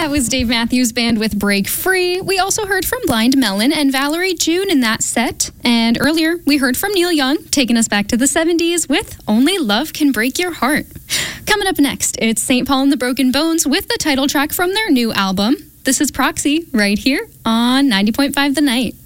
That was Dave Matthews Band with Break Free. We also heard from Blind Melon and Valerie June in that set. And earlier, we heard from Neil Young, taking us back to the 70s with Only Love Can Break Your Heart. Coming up next, it's St. Paul and the Broken Bones with the title track from their new album. This is Proxy right here on 90.5 The Night.